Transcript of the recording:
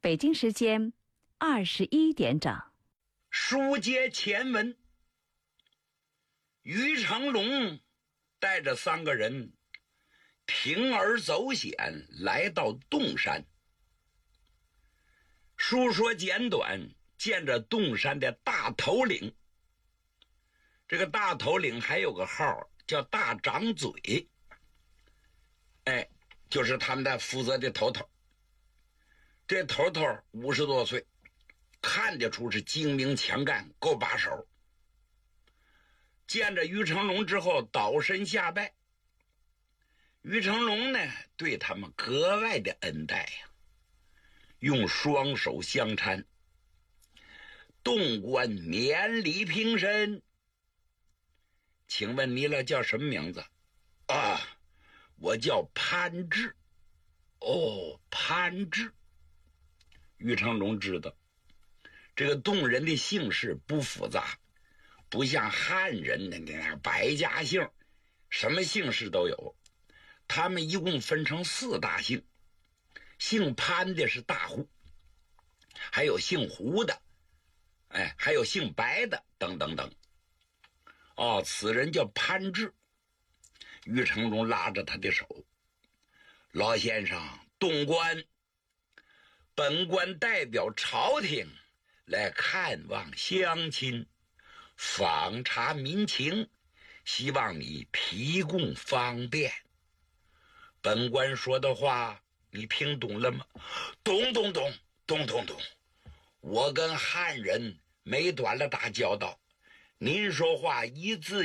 北京时间21点整。 书接前文，于成龙带着3个人铤而走险来到洞山。书说简短，见着洞山的大头领，这个大头领还有个号叫大张嘴，就是他们的负责的头头。这头头50多岁，看得出是精明强干，够把手。见着于成龙之后倒身下拜。于成龙呢，对他们格外的恩待呀，用双手相搀。洞官免礼平身，请问你俩叫什么名字？啊，我叫潘志。哦，潘志。于成龙知道这个洞人的姓氏不复杂，不像汉人的那百家姓，什么姓氏都有。他们一共分成4大姓，姓潘的是大户，还有姓胡的，还有姓白的，等等等。此人叫潘志。于成龙拉着他的手，老先生，洞官，本官代表朝廷来看望乡亲，访查民情，希望你提供方便。本官说的话你听懂了吗？懂。我跟汉人没短了打交道，您说话一字